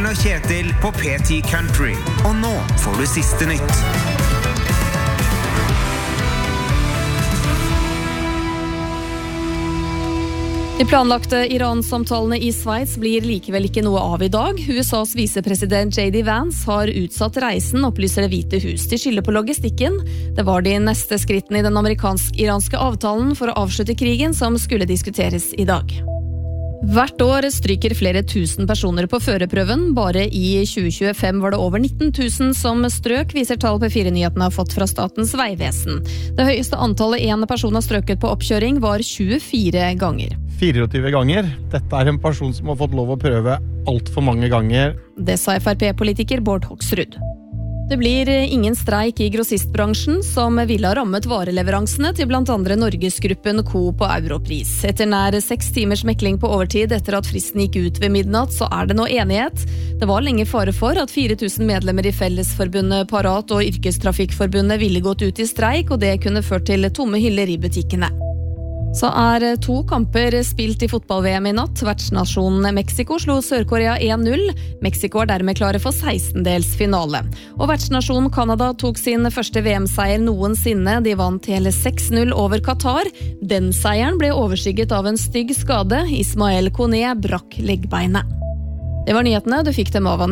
Morgen og Kjetil på PT Country. Og nå får du siste nytt. De planlagte Iran-samtalene I Sveits blir likevel ikke noe av I dag. USAs visepresident J.D. Vance har utsatt reisen, opplyser Det hvite hus. De skylder på logistikken. Det var de neste skrittene I den amerikansk-iranske avtalen for å avslutte krigen som skulle diskuteres I dag. Hvert år stryker flere tusen personer på førerprøven. Bare I 2025 var det over 19 000 som strøk, viser tall P4-nyhetene har fått fra Statens Vegvesen. Det høyeste antallet en person har strøket på oppkjøring var 24 ganger. 24 ganger. Dette en person som har fått lov å prøve alt for mange ganger. Det sa FrP-politiker Bård Hoksrud. Det blir ingen streik I grossistbransjen som ville ha rammet vareleveransene til blant andre Norgesgruppen Coop og Europris. Etter nær 6 timers mekling på overtid etter at fristen gikk ut ved midnatt, så det nå enighet. Det var lenge fare for at 4000 medlemmer I Fellesforbundet Parat og Yrkestrafikkforbundet ville gått ut I streik, og det kunne ført til tomme hyller I butikkene. Så 2 kamper spilt I fotball-VM I natt. Vertsnasjonen Mexico slo Sør-Korea 1-0. Mexico dermed klare for 16-dels finale. Og vertsnasjonen Canada tok sin første VM-seier noensinne. De vant hele 6-0 over Qatar. Den seieren ble overskygget av en stygg skade. Ismael Koné brakk leggbeinet. Det var nyhetene. Du fikk dem av